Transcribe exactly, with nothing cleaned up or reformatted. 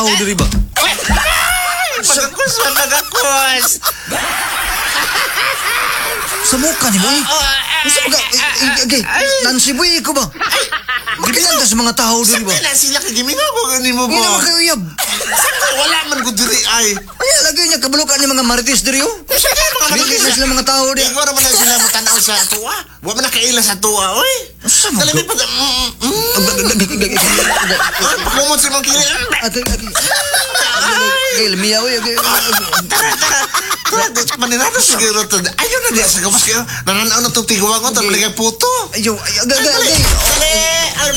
tao diri ba? Pagkakos, pagkakos. Sa mukha ni Boy. Gusto mo ka, okay, Nancy Boy, ikaw ba? Gibilan ka sa mga tao diri ba? Sakta na sila kagiminaw ko gani mo Hindi naman ba? kayo uyab. Sakta, wala man ko diri ay. Ay, lagi niya kabalukan ni mga marites diri oh. Sa kaya mga Dili na sila mga tao diri. Ikaw naman na sila mo tanaw sa tuwa. Wa man nakaila sa tuwa, oy. Asa mo? Dali pa. Pakumot si Mang Kili. Ate, ate. Ay, lumiya oy. Tara, tara. Tara, maninato siguro to. Ayaw na diya sa gawas kayo. Nananaw na itong tiguan ko. Tapos kay puto. Ayo, ay, agay, agay. Dali.